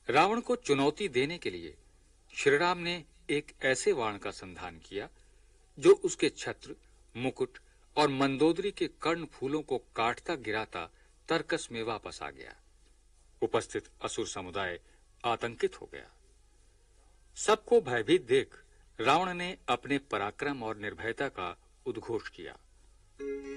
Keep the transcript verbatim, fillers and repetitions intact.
रावण को चुनौती देने के लिए श्रीराम ने एक ऐसे बाण का संधान किया जो उसके छत्र, मुकुट और मंदोदरी के कर्ण फूलों को काटता गिराता तरकस में वापस आ गया। उपस्थित असुर समुदाय आतंकित हो गया। सबको भयभीत देख रावण ने अपने पराक्रम और निर्भयता का उद्घोष किया।